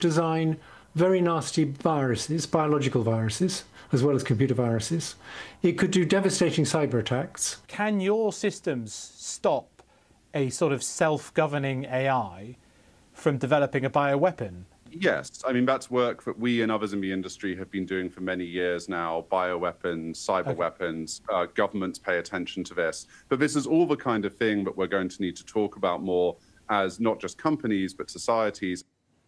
design very nasty viruses, biological viruses, as well as computer viruses. It could do devastating cyber attacks. Can your systems stop a sort of self-governing AI from developing a bioweapon? Yes, I mean, that's work that we and others in the industry have been doing for many years now. Bioweapons, cyber weapons, governments pay attention to this. But this is all the kind of thing that we're going to need to talk about more as not just companies, but societies.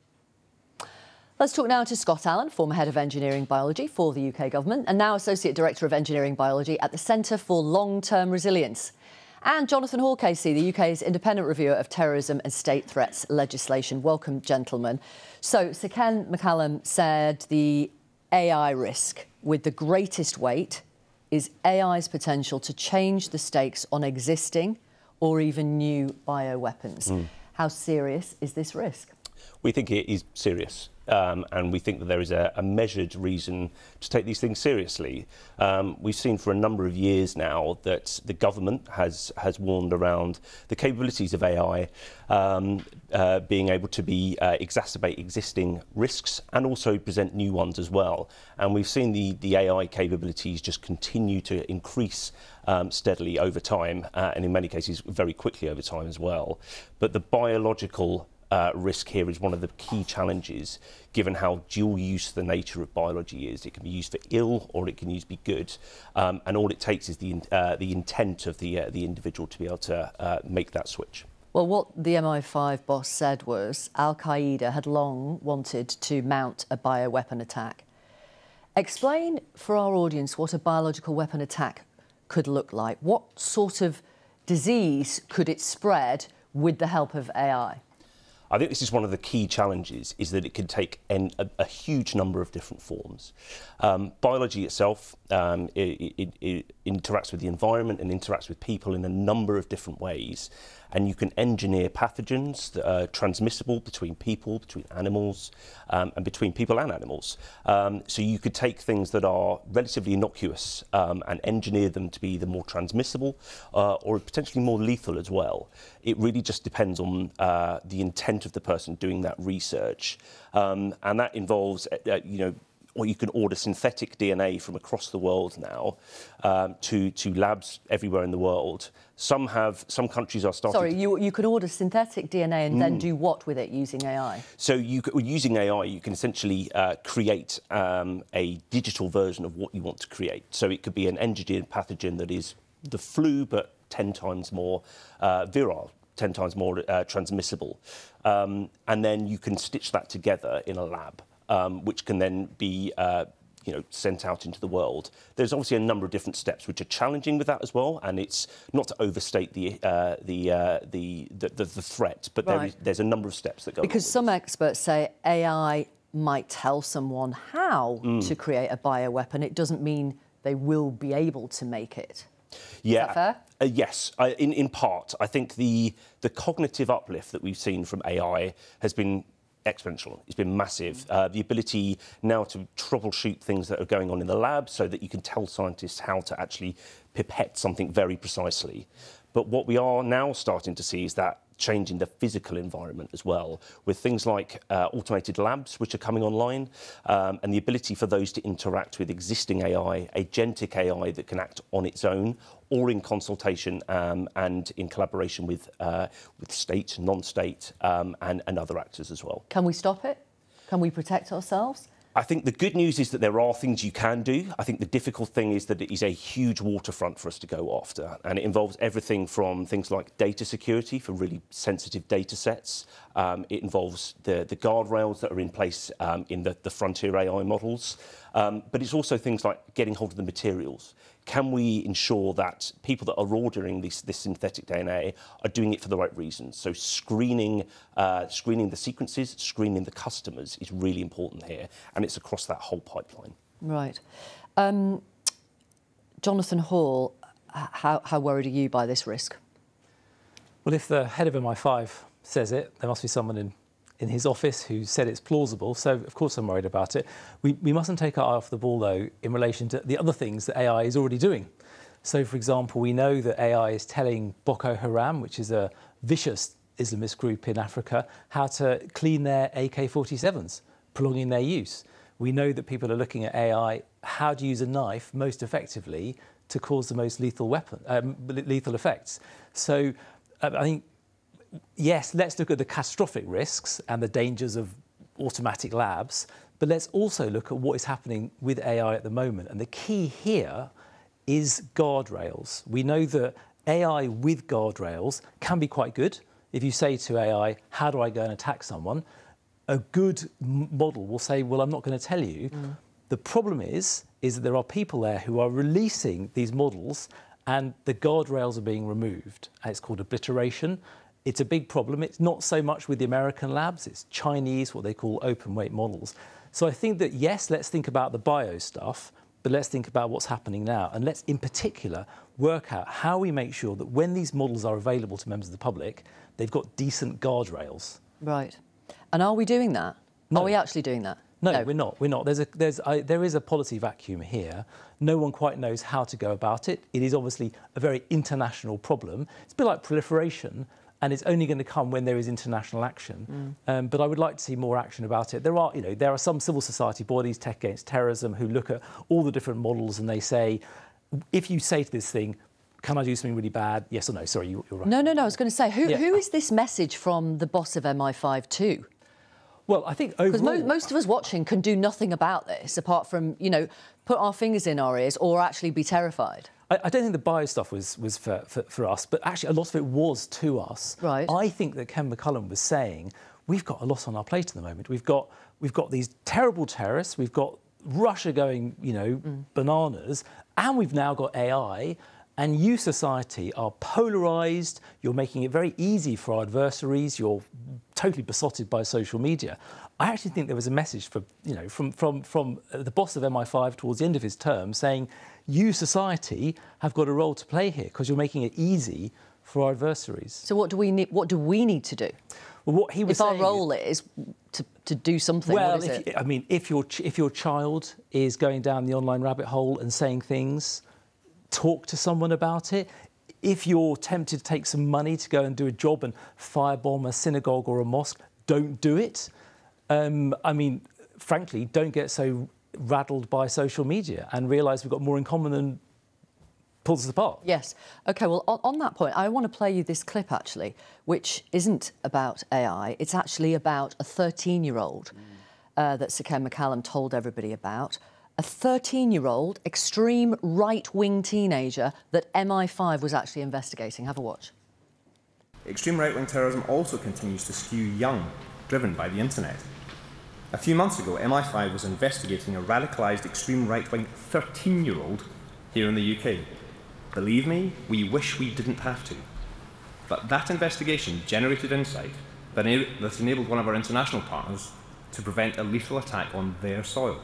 Let's talk now to Scott Allen, former Head of Engineering Biology for the UK Government and now Associate Director of Engineering Biology at the Centre for Long-Term Resilience. And Jonathan Hall, KC, the UK's independent reviewer of terrorism and state threats legislation. Welcome, gentlemen. So, Sir Ken McCallum said the AI risk with the greatest weight is AI's potential to change the stakes on existing or even new bioweapons. How serious is this risk? We think it is serious. And we think that there is a measured reason to take these things seriously. We've seen for a number of years now that the government has warned around the capabilities of AI being able to exacerbate existing risks and also present new ones as well. And we've seen the AI capabilities just continue to increase steadily over time, and in many cases very quickly over time as well. But the biological risk here is one of the key challenges, given how dual use the nature of biology is. It can be used for ill or it can be good, and all it takes is the intent of the individual to be able to make that switch. Well, what the MI5 boss said was Al-Qaeda had long wanted to mount a bioweapon attack. Explain for our audience what a biological weapon attack could look like. What sort of disease could it spread with the help of AI? I think this is one of the key challenges, is that it can take a huge number of different forms. Biology itself, it interacts with the environment and interacts with people in a number of different ways. And you can engineer pathogens that are transmissible between people, between animals, and between people and animals. So you could take things that are relatively innocuous and engineer them to be either more transmissible or potentially more lethal as well. It really just depends on the intent of the person doing that research. And that involves, or you can order synthetic DNA from across the world now to labs everywhere in the world. Some countries are starting. Sorry, you can order synthetic DNA and then do what with it using AI? So using AI, you can essentially create a digital version of what you want to create. So it could be an engineered pathogen that is the flu, but 10 times more virile, 10 times more transmissible. And then you can stitch that together in a lab. Which can then be sent out into the world. There's obviously a number of different steps which are challenging with that as well, and it's not to overstate the threat, but right. there's a number of steps that go. Because some experts say AI might tell someone how to create a bioweapon. It doesn't mean they will be able to make it. Yeah. Is that fair? Yes, in part. I think the cognitive uplift that we've seen from AI has been exponential. It's been massive. The ability now to troubleshoot things that are going on in the lab so that you can tell scientists how to actually pipette something very precisely. But what we are now starting to see is that change in the physical environment as well, with things like automated labs which are coming online, and the ability for those to interact with existing AI, agentic AI that can act on its own or in consultation and in collaboration with state, non-state and other actors as well. Can we stop it? Can we protect ourselves? I think the good news is that there are things you can do. I think the difficult thing is that it is a huge waterfront for us to go after, and it involves everything from things like data security for really sensitive data sets. It involves the guardrails that are in place in the frontier AI models, but it's also things like getting hold of the materials. Can we ensure that people that are ordering this synthetic DNA are doing it for the right reasons? So screening the sequences, screening the customers is really important here, and it's across that whole pipeline. Right. Jonathan Hall, how worried are you by this risk? Well, if the head of MI5 says it, there must be someone in his office who said it's plausible, so of course I'm worried about it. We mustn't take our eye off the ball, though, in relation to the other things that AI is already doing. So, for example, we know that AI is telling Boko Haram, which is a vicious Islamist group in Africa how to clean their AK-47s, prolonging their use. We know that people are looking at AI, how to use a knife most effectively to cause the most lethal effects. So I think, yes, let's look at the catastrophic risks and the dangers of automatic labs, but let's also look at what is happening with AI at the moment. And the key here is guardrails. We know that AI with guardrails can be quite good. If you say to AI, how do I go and attack someone? A good model will say, well, I'm not going to tell you. The problem is that there are people there who are releasing these models and the guardrails are being removed. It's called obliteration. It's a big problem. It's not so much with the American labs. It's Chinese, what they call open weight models. So I think that, yes, let's think about the bio stuff, but let's think about what's happening now. And let's, in particular, work out how we make sure that when these models are available to members of the public, they've got decent guardrails. Right. And are we doing that? No. Are we actually doing that? No, we're not. We're not. There is a policy vacuum here. No one quite knows how to go about it. It is obviously a very international problem. It's a bit like proliferation, and it's only going to come when there is international action. But I would like to see more action about it. There are some civil society bodies, Tech Against Terrorism, who look at all the different models and they say, if you say to this thing, can I do something really bad? Yes or no? Sorry, you're right. No. I was going to say, who is this message from the boss of MI5 to? Well, I think overall... Because most of us watching can do nothing about this apart from, put our fingers in our ears or actually be terrified. I don't think the bio stuff was for us, but actually a lot of it was to us. Right. I think that Ken McCullum was saying, we've got a lot on our plate at the moment. We've got these terrible terrorists, we've got Russia going, bananas, and we've now got AI, and you, society, are polarised. You're making it very easy for our adversaries. You're totally besotted by social media. I actually think there was a message from the boss of MI5 towards the end of his term saying, you, society, have got a role to play here because you're making it easy for our adversaries. So what do we need to do? Well, what he was saying, if our role is to do something, well, what is it? I mean, if your child is going down the online rabbit hole and saying things, talk to someone about it. If you're tempted to take some money to go and do a job and firebomb a synagogue or a mosque, don't do it. I mean, frankly, don't get so rattled by social media and realise we've got more in common than pulls us apart. Yes. OK, well, on that point, I want to play you this clip, actually, which isn't about AI. It's actually about a 13-year-old that Sir Ken McCullum told everybody about. A 13-year-old extreme right-wing teenager that MI5 was actually investigating. Have a watch. Extreme right-wing terrorism also continues to skew young, driven by the internet. A few months ago, MI5 was investigating a radicalised extreme right-wing 13-year-old here in the UK. Believe me, we wish we didn't have to. But that investigation generated insight that enabled one of our international partners to prevent a lethal attack on their soil.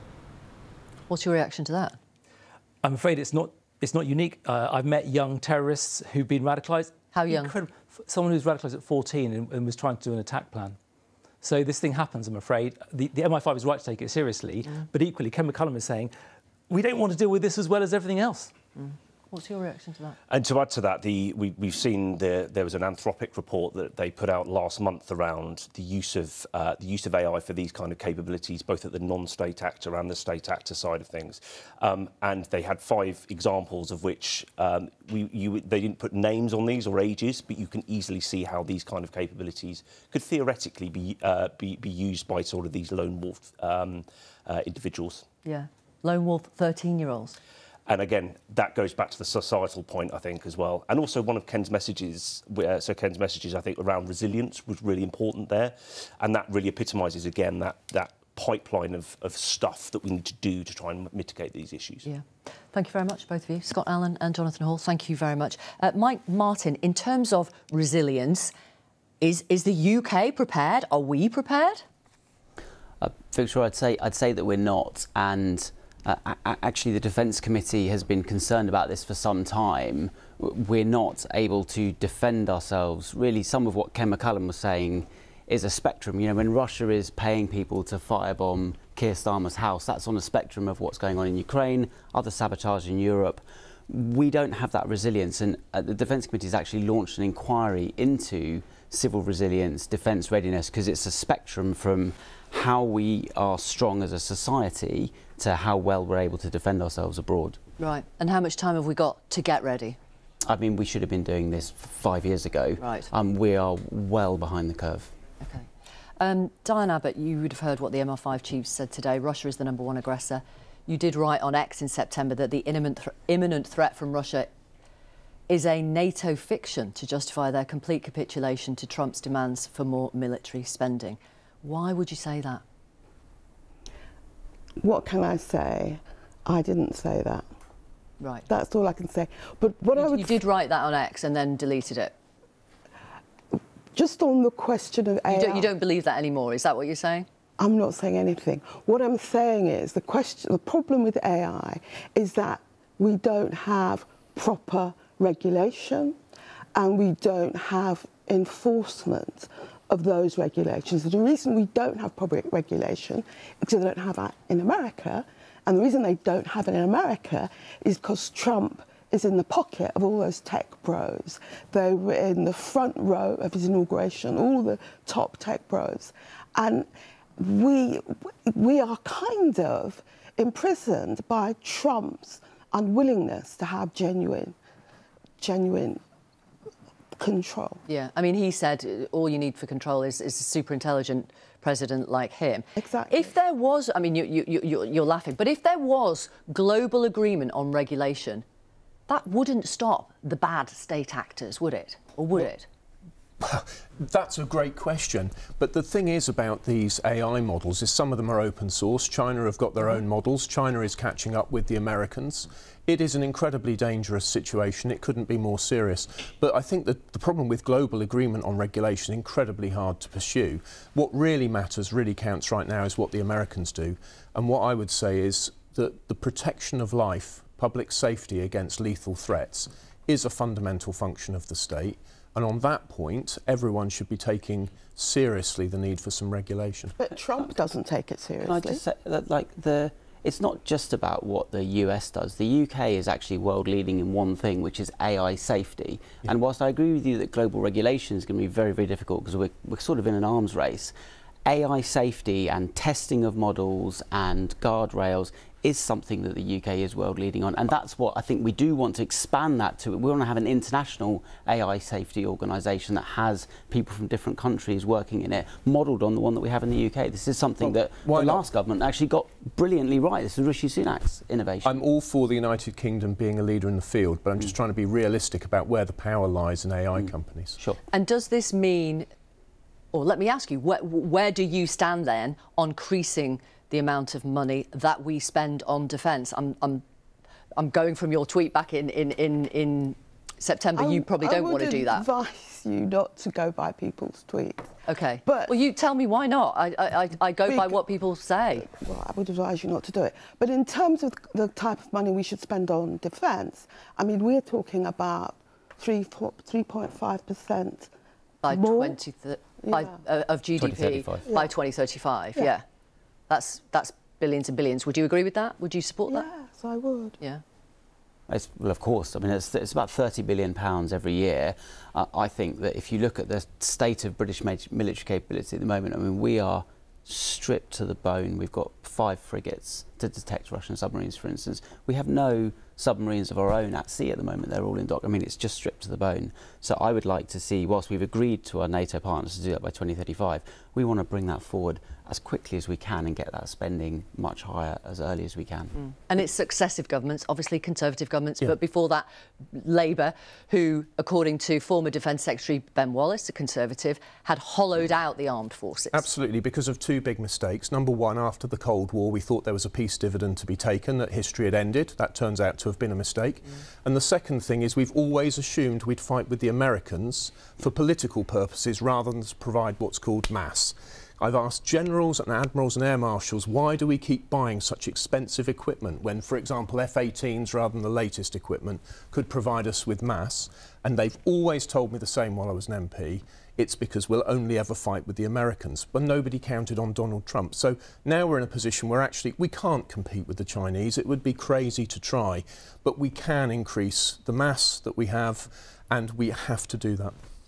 What's your reaction to that? I'm afraid it's not unique. I've met young terrorists who've been radicalised. How young? Someone who's radicalised at 14 and was trying to do an attack plan. So this thing happens, I'm afraid. The MI5 is right to take it seriously, but equally, Ken McCullum is saying, we don't want to deal with this as well as everything else. What's your reaction to that? And to add to that, we've seen there was an Anthropic report that they put out last month around the use of AI for these kind of capabilities, both at the non-state actor and the state actor side of things. And they had 5 examples of which they didn't put names on these or ages, but you can easily see how these kind of capabilities could theoretically be used by sort of these lone wolf individuals. Yeah, lone wolf 13-year-olds. And again, that goes back to the societal point, I think, as well. And also one of Ken's messages, Ken's messages, I think, around resilience was really important there. And that really epitomises, again, that pipeline of stuff that we need to do to try and mitigate these issues. Yeah. Thank you very much, both of you. Scott Allen and Jonathan Hall, thank you very much. Mike Martin, in terms of resilience, is the UK prepared? Are we prepared? Victoria, I'd say that we're not. And actually, the Defence Committee has been concerned about this for some time. We're not able to defend ourselves. Really, some of what Ken McCullum was saying is a spectrum. You know, when Russia is paying people to firebomb Keir Starmer's house, that's on a spectrum of what's going on in Ukraine, other sabotage in Europe. We don't have that resilience, and the Defence Committee has actually launched an inquiry into civil resilience, defence readiness, because it's a spectrum from how we are strong as a society to how well we're able to defend ourselves abroad. Right. And how much time have we got to get ready? I mean, we should have been doing this 5 years ago. Right. We are well behind the curve. Okay. Diane Abbott, you would have heard what the MI5 chiefs said today. Russia is the #1 aggressor. You did write on X in September that the imminent threat from Russia is a NATO fiction to justify their complete capitulation to Trump's demands for more military spending. Why would you say that? What can I say? I didn't say that. Right. That's all I can say. But what you did write that on X and then deleted it. Just on the question of AI. You don't believe that anymore. Is that what you're saying? I'm not saying anything. What I'm saying is the problem with AI is that we don't have proper regulation and we don't have enforcement of those regulations. The reason we don't have proper regulation is because they don't have that in America, and the reason they don't have it in America is because Trump is in the pocket of all those tech bros. They were in the front row of his inauguration, all the top tech bros, and we are kind of imprisoned by Trump's unwillingness to have genuine control. Yeah, I mean, he said all you need for control is a super intelligent president like him. Exactly. If there was, I mean, you're laughing, but if there was global agreement on regulation, that wouldn't stop the bad state actors, would it? Or would it? That's a great question. But the thing is about these AI models is some of them are open source. China have got their own models. China is catching up with the Americans. It is an incredibly dangerous situation. It couldn't be more serious. But I think that the problem with global agreement on regulation is incredibly hard to pursue. What really matters, really counts right now is what the Americans do. And what I would say is that the protection of life, public safety against lethal threats, is a fundamental function of the state. And on that point, everyone should be taking seriously the need for some regulation. But Trump doesn't take it seriously. Can I just say that, it's not just about what the US does. The UK is actually world leading in one thing, which is AI safety. Yeah. And whilst I agree with you that global regulation is going to be very, very difficult because we're sort of in an arms race, AI safety and testing of models and guardrails is something that the UK is world leading on, and that's what I think we do want to expand that to. We want to have an international AI safety organisation that has people from different countries working in it, modelled on the one that we have in the UK. This is something that the last government actually got brilliantly right. This is Rishi Sunak's innovation. I'm all for the United Kingdom being a leader in the field, but I'm just trying to be realistic about where the power lies in AI companies. Sure. And does this mean, or let me ask you, where do you stand then on increasing the amount of money that we spend on defence? I'm going from your tweet back in September. You probably don't want to do that. I would advise you not to go by people's tweets. Okay. But well, you tell me why not. I go by what people say. Well, I would advise you not to do it. But in terms of the type of money we should spend on defence, I mean, we're talking about 3.5% by more of GDP by 2035. Yeah. That's billions and billions. Would you agree with that? Would you support that? Yes, I would. Yeah. Well, of course. I mean, it's about £30 billion every year. I think that if you look at the state of British military capability at the moment, I mean, we are stripped to the bone. We've got 5 frigates to detect Russian submarines, for instance. We have no submarines of our own at sea at the moment. They're all in dock. I mean, it's just stripped to the bone. So I would like to see, whilst we've agreed to our NATO partners to do that by 2035, we want to bring that forward as quickly as we can and get that spending much higher as early as we can. And it's successive governments, obviously Conservative governments, but before that, Labour, who, according to former Defence Secretary Ben Wallace, a Conservative, had hollowed out the armed forces. Absolutely, because of 2 big mistakes. Number one, after the Cold War, we thought there was a peace dividend to be taken, that history had ended. That turns out to have been a mistake. And the second thing is we've always assumed we'd fight with the Americans for political purposes rather than to provide what's called mass. I've asked generals and admirals and air marshals, why do we keep buying such expensive equipment when, for example, F-18s rather than the latest equipment could provide us with mass? And they've always told me the same while I was an MP. It's because we'll only ever fight with the Americans. But nobody counted on Donald Trump. So now we're in a position where actually we can't compete with the Chinese. It would be crazy to try. But we can increase the mass that we have, and we have to do that. OK.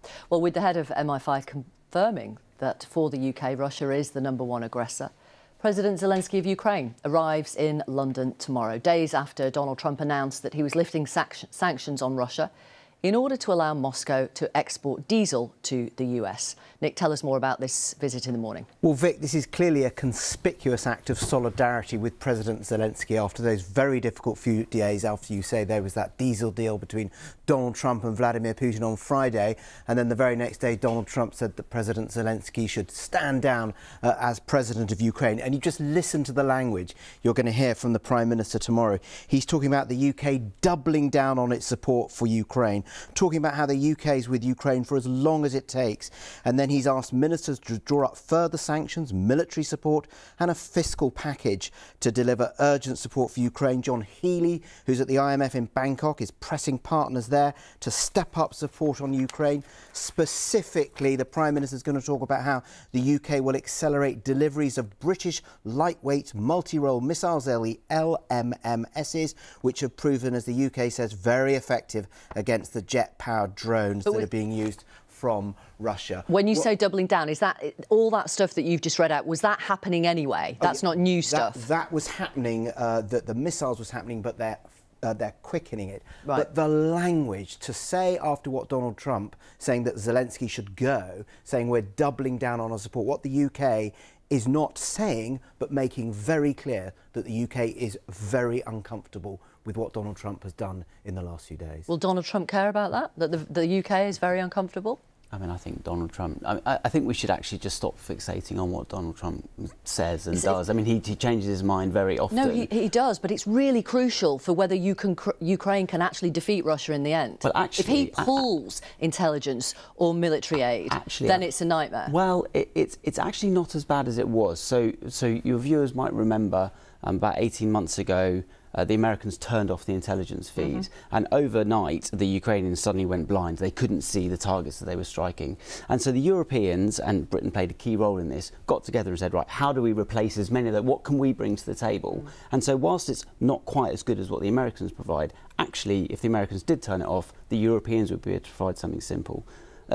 Well, with the head of MI5 confirming that for the UK, Russia is the #1 aggressor, President Zelensky of Ukraine arrives in London tomorrow, days after Donald Trump announced that he was lifting sanctions on Russia in order to allow Moscow to export diesel to the US. Nick, tell us more about this visit in the morning. Well, Vic, this is clearly a conspicuous act of solidarity with President Zelensky after those very difficult few days after you say there was that diesel deal between Donald Trump and Vladimir Putin on Friday. And then the very next day, Donald Trump said that President Zelensky should stand down as president of Ukraine. And you just listen to the language you're going to hear from the Prime Minister tomorrow. He's talking about the UK doubling down on its support for Ukraine, talking about how the UK is with Ukraine for as long as it takes. And then he's asked ministers to draw up further sanctions, military support and a fiscal package to deliver urgent support for Ukraine. John Healey, who's at the IMF in Bangkok, is pressing partners there to step up support on Ukraine. Specifically, the Prime Minister is going to talk about how the UK will accelerate deliveries of British lightweight multi-role missiles, the LMMSs, which have proven, as the UK says, very effective against the jet-powered drones that are being used from Russia. When you say doubling down, is that all that stuff that you've just read out, was that happening anyway? That's not new stuff? That was happening, the missiles was happening, but they're quickening it. Right. But the language to say after what Donald Trump saying that Zelensky should go, saying we're doubling down on our support, what the UK is not saying, but making very clear that the UK is very uncomfortable with what Donald Trump has done in the last few days. Will Donald Trump care about that? That the UK is very uncomfortable? I mean, I think Donald Trump... I think we should actually just stop fixating on what Donald Trump says and does. I mean, he changes his mind very often. No, he does, but it's really crucial for whether Ukraine can actually defeat Russia in the end. Well, actually... If he pulls intelligence or military aid, then it's a nightmare. Well, it's actually not as bad as it was. So your viewers might remember about 18 months ago, the Americans turned off the intelligence feed, and overnight the Ukrainians suddenly went blind. They couldn't see the targets that they were striking. And so the Europeans, and Britain played a key role in this, got together and said, right, how do we replace as many of them? What can we bring to the table? And so whilst it's not quite as good as what the Americans provide, actually, if the Americans did turn it off, the Europeans would be able to provide something simple.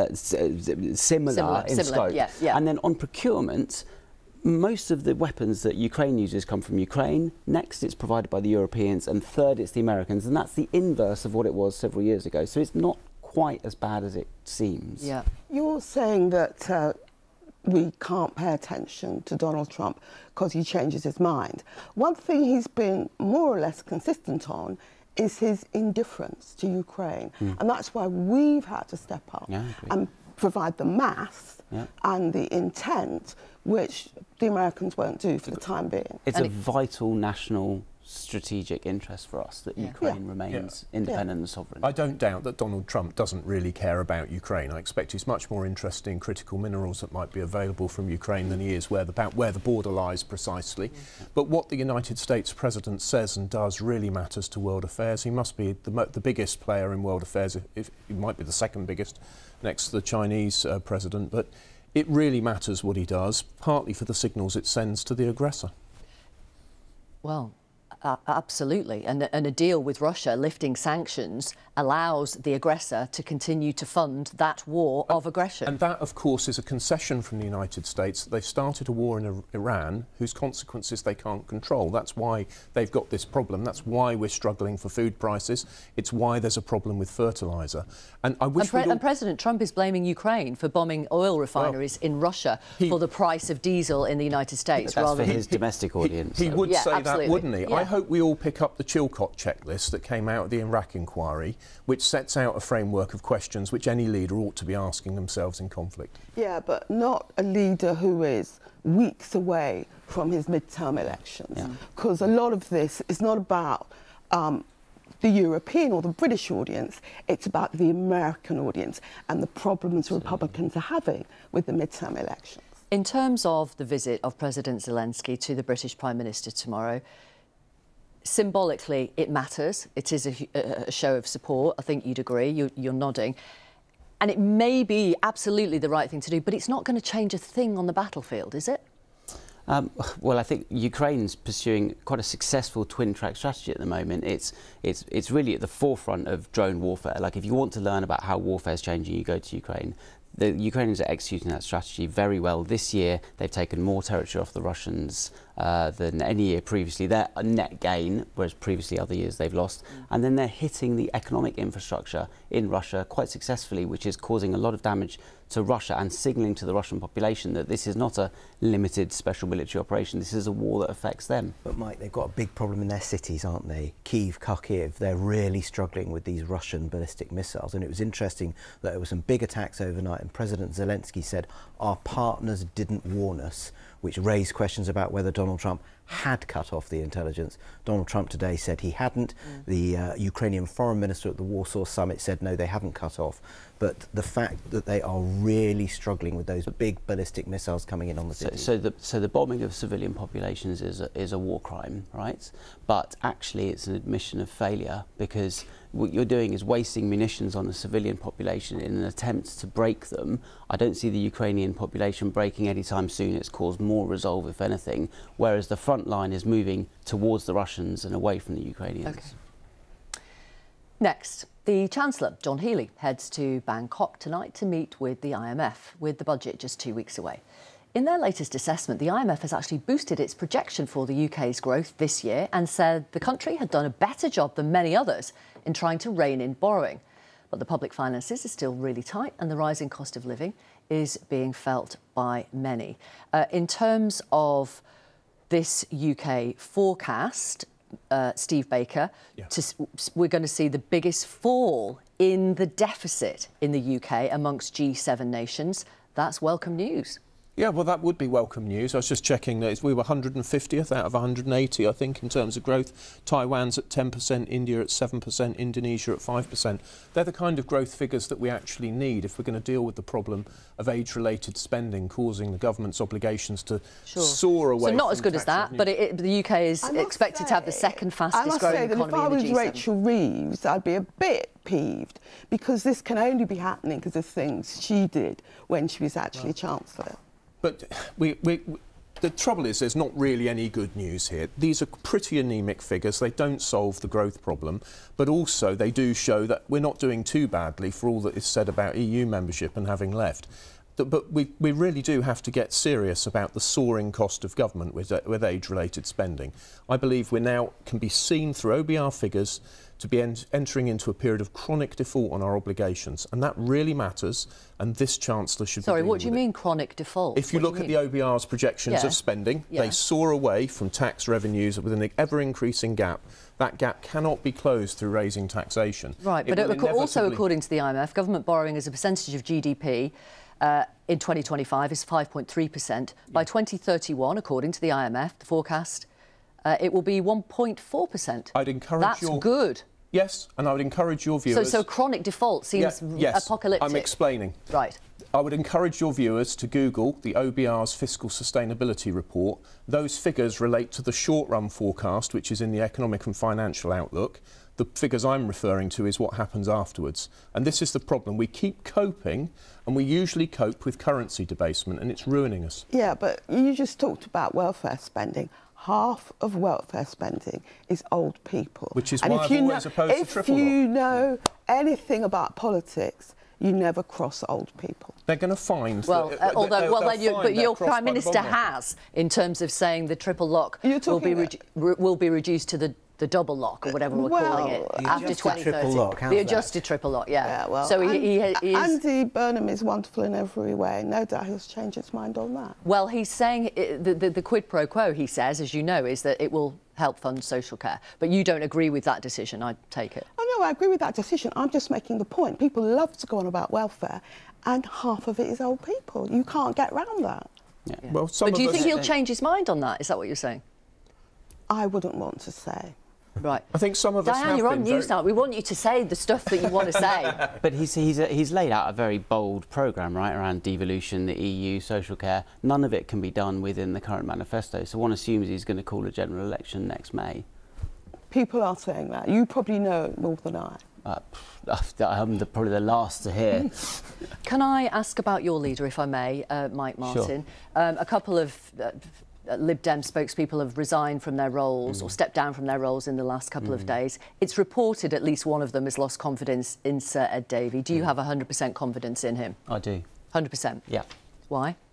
Similar in scope. Yeah. And then on procurement, most of the weapons that Ukraine uses come from Ukraine. Next, it's provided by the Europeans, and third, it's the Americans, and that's the inverse of what it was several years ago. So it's not quite as bad as it seems. Yeah. You're saying that we can't pay attention to Donald Trump because he changes his mind. One thing he's been more or less consistent on is his indifference to Ukraine, and that's why we've had to step up and provide the mass and the intent, which the Americans won't do for the time being. It's a vital national strategic interest for us that Ukraine remains independent and sovereign. I don't doubt that Donald Trump doesn't really care about Ukraine. I expect he's much more interested in critical minerals that might be available from Ukraine than he is about where the border lies precisely. But what the United States President says and does really matters to world affairs. He must be the biggest player in world affairs. He might be the second biggest next to the Chinese president, but it really matters what he does, partly for the signals it sends to the aggressor. Well, absolutely. And a deal with Russia lifting sanctions allows the aggressor to continue to fund that war of aggression. And that, of course, is a concession from the United States. They've started a war in Iran whose consequences they can't control. That's why they've got this problem. That's why we're struggling for food prices. It's why there's a problem with fertiliser. And I wish and President Trump is blaming Ukraine for bombing oil refineries in Russia for the price of diesel in the United States. That's for his domestic audience. He would say absolutely. that, wouldn't he? Yeah. I hope we all pick up the Chilcot checklist that came out of the Iraq inquiry, which sets out a framework of questions which any leader ought to be asking themselves in conflict. Yeah, but not a leader who is weeks away from his midterm elections. Because a lot of this is not about the European or the British audience, it's about the American audience and the problems Republicans are having with the midterm elections. In terms of the visit of President Zelensky to the British Prime Minister tomorrow, symbolically it matters. It is a show of support. I think you'd agree. You're nodding. And it may be absolutely the right thing to do, but it's not going to change a thing on the battlefield, is it? Well, I think Ukraine's pursuing quite a successful twin-track strategy at the moment. It's really at the forefront of drone warfare. Like, if you want to learn about how warfare is changing, you go to Ukraine. The Ukrainians are executing that strategy very well. This year, they've taken more territory off the Russians than any year previously. They're a net gain, whereas previously other years they've lost. And then they're hitting the economic infrastructure in Russia quite successfully, which is causing a lot of damage to Russia and signalling to the Russian population that this is not a limited special military operation. This is a war that affects them. But Mike, they've got a big problem in their cities, aren't they? Kyiv, Kharkiv, they're really struggling with these Russian ballistic missiles. And it was interesting that there were some big attacks overnight, and President Zelensky said, our partners didn't warn us, which raised questions about whether Donald Trump had cut off the intelligence. Donald Trump today said he hadn't. The Ukrainian foreign minister at the Warsaw summit said no, they haven't cut off. But the fact that they are really struggling with those big ballistic missiles coming in on the city. So the bombing of civilian populations is a war crime, right? But actually it's an admission of failure, because what you're doing is wasting munitions on the civilian population in an attempt to break them. I don't see the Ukrainian population breaking anytime soon. It's caused more resolve, if anything, whereas the front line is moving towards the Russians and away from the Ukrainians. Okay. Next, the Chancellor, John Healey, heads to Bangkok tonight to meet with the IMF, with the budget just 2 weeks away. In their latest assessment, the IMF has actually boosted its projection for the UK's growth this year and said the country had done a better job than many others in trying to rein in borrowing. But the public finances are still really tight, and the rising cost of living is being felt by many. In terms of this UK forecast, Steve Baker, we're going to see the biggest fall in the deficit in the UK amongst G7 nations. That's welcome news. Yeah, well, that would be welcome news. I was just checking that we were 150th out of 180, I think, in terms of growth. Taiwan's at 10%, India at 7%, Indonesia at 5%. They're the kind of growth figures that we actually need if we're going to deal with the problem of age-related spending causing the government's obligations to soar away. So not as good as that, but the UK is expected to have the second fastest growing economy in the G7. If I was Rachel Reeves, I'd be a bit peeved, because this can only be happening because of things she did when she was actually Chancellor. But the trouble is there's not really any good news here. These are pretty anemic figures. They don't solve the growth problem, but also they do show that we're not doing too badly for all that is said about EU membership and having left. But we really do have to get serious about the soaring cost of government with age-related spending. I believe we now can be seen through OBR figures to be entering into a period of chronic default on our obligations, and that really matters, and this Chancellor should be dealing with it. Sorry, what do you mean chronic default? If you look at the OBR's projections of spending, they soar away from tax revenues with an ever-increasing gap. That gap cannot be closed through raising taxation. Right, but also according to the IMF, government borrowing as a percentage of GDP in 2025 is 5.3%. By 2031, according to the IMF, the forecast, it will be 1.4%. I'd encourage That's good. Yes, and I would encourage your viewers... So chronic default seems apocalyptic. I'm explaining. Right. I would encourage your viewers to Google the OBR's Fiscal Sustainability Report. Those figures relate to the short-run forecast, which is in the Economic and Financial Outlook. The figures I'm referring to is what happens afterwards. And this is the problem. We keep coping, and we usually cope with currency debasement, and it's ruining us. Yeah, but you just talked about welfare spending. Half of welfare spending is old people. Which is why I've always opposed the triple lock. If you know anything about politics, you never cross old people. They're going to find... Well, but your Prime Minister has, in terms of saying the triple lock will be reduced to the double lock, or whatever we're calling it, after 2030. The adjusted triple lock, well, so he is... Andy Burnham is wonderful in every way. No doubt he'll change his mind on that. Well, he's saying the quid pro quo, he says, as you know, is that it will help fund social care. But you don't agree with that decision, I take it. Oh, no, I agree with that decision. I'm just making the point. People love to go on about welfare, and half of it is old people. You can't get around that. Yeah. Well, but do you think he'll change his mind on that? Is that what you're saying? I wouldn't want to say. Right. I think some of us Diane, you're on news now. We want you to say the stuff that you want to say. But he's laid out a very bold programme, right, around devolution, the EU, social care. None of it can be done within the current manifesto. So one assumes he's going to call a general election next May. People are saying that. You probably know more than I. I'm probably the last to hear. Can I ask about your leader, if I may, Mike Martin? Sure. A couple of Lib Dem spokespeople have resigned from their roles or stepped down from their roles in the last couple of days. It's reported at least one of them has lost confidence in Sir Ed Davey. Do you have 100% confidence in him? I do. 100%? Yeah. Why?